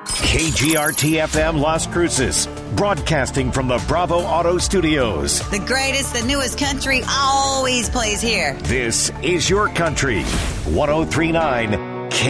KGRT-FM Las Cruces, broadcasting from the Bravo Auto Studios. The greatest, the newest country always plays here. This is your country. 103.9